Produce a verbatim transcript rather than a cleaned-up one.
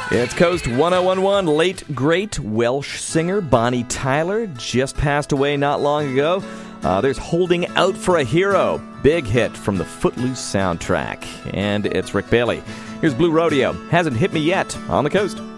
It's Coast one oh one one. Late, great Welsh singer Bonnie Tyler just passed away not long ago. Uh, there's Holding Out for a Hero, big hit from the Footloose soundtrack. And it's Rick Bailey. Here's Blue Rodeo. Hasn't hit me yet on the Coast.